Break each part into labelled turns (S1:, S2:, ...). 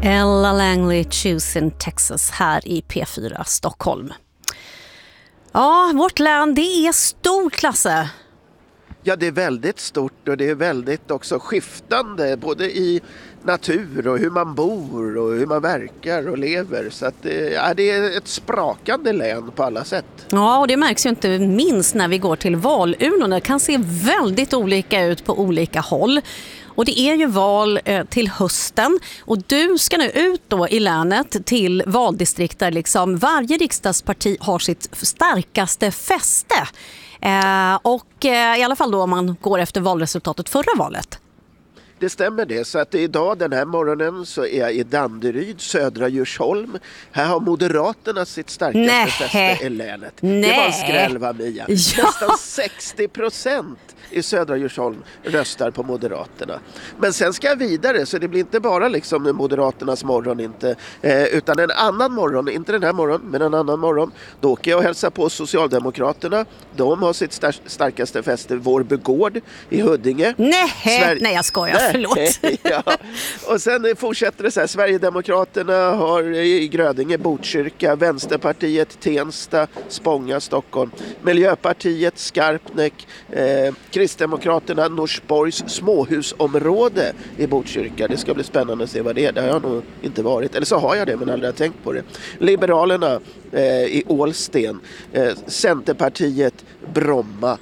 S1: Ella Langley, Choosing Texas här i P4 Stockholm. Ja, vårt län, det är stor klasse.
S2: Ja, det är väldigt stort och det är väldigt också skiftande både i natur och hur man bor och hur man verkar och lever. Så att det är ett sprakande län på alla sätt.
S1: Ja, och det märks ju inte minst när vi går till valurnorna. Det kan se väldigt olika ut på olika håll. Och det är ju val till hösten och du ska nu ut då i länet till valdistrikt där liksom varje riksdagsparti har sitt starkaste fäste. I alla fall då om man går efter valresultatet förra valet.
S2: Det stämmer det, så att idag den här morgonen så är jag i Danderyd, södra Djursholm. Här har Moderaterna sitt starkaste fäste i länet. Det var en skräll, va, Mia? Ja. Nästan 60% i södra Djursholm röstar på Moderaterna. Men sen ska jag vidare, så det blir inte bara liksom Moderaternas morgon inte, utan en annan morgon, inte den här morgonen men en annan morgon, då åker jag och hälsar på Socialdemokraterna. De har sitt starkaste fäste Vårbygård i Huddinge.
S1: Nej, jag skojar. Förlåt.
S2: Ja. Och sen fortsätter det så här. Sverigedemokraterna har i Grödinge, Botkyrka, Vänsterpartiet, Tensta, Spånga, Stockholm, Miljöpartiet, Skarpnäck, Kristdemokraterna, Norsborgs småhusområde i Botkyrka. Det ska bli spännande att se vad det är. Det har jag nog inte varit. Eller så har jag det men aldrig tänkt på det. Liberalerna i Ålsten, Centerpartiet, Bromma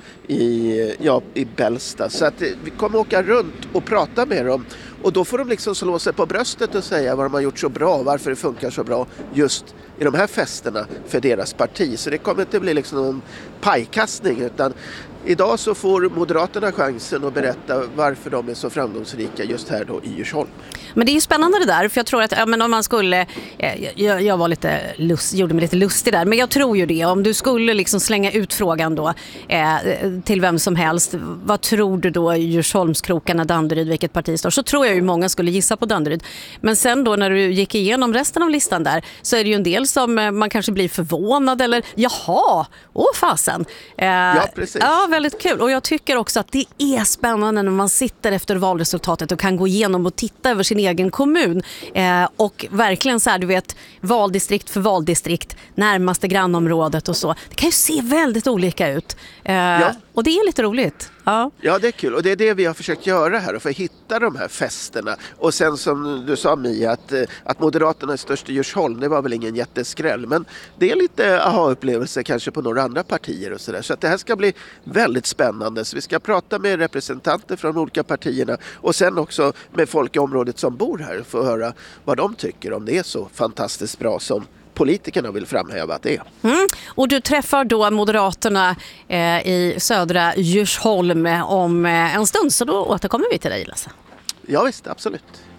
S2: i Bällsta. Så att vi kommer åka runt och prata med dem. Och då får de liksom slå sig på bröstet och säga vad de har gjort så bra, varför det funkar så bra just i de här festerna för deras parti. Så det kommer inte bli liksom någon pajkastning, utan idag så får Moderaterna chansen att berätta varför de är så framgångsrika just här då i Djursholm.
S1: Men det är ju spännande det där, för jag tror att om man skulle, jag var gjorde mig lite lustig där, men jag tror ju det, om du skulle liksom slänga ut frågan då till vem som helst, vad tror du då Djursholmskrokarna, Danderyd, vilket parti står, så tror jag ju många skulle gissa på Danderyd. Men sen då när du gick igenom resten av listan där, så är det ju en del som man kanske blir förvånad eller jaha, fasen.
S2: Ja, precis.
S1: Ja, väldigt kul. Och jag tycker också att det är spännande när man sitter efter valresultatet och kan gå igenom och titta över sin egen kommun. Och verkligen så här, du vet, valdistrikt för valdistrikt, närmaste grannområdet och så. Det kan ju se väldigt olika ut. Och det är lite roligt.
S2: Ja, det är kul. Och det är det vi har försökt göra här, för att hitta de här festerna. Och sen som du sa, Mia, att Moderaterna är störst i Djursholm, det var väl ingen jätteskräll. Men det är lite aha-upplevelse kanske på några andra partier och sådär. Så att det här ska bli väldigt spännande. Så vi ska prata med representanter från de olika partierna och sen också med folk i området som bor här för att höra vad de tycker, om det är så fantastiskt bra som politikerna vill framhäva att det är.
S1: Och du träffar då Moderaterna i södra Djursholm om en stund, så då återkommer vi till dig, Lasse.
S2: Ja visst, absolut.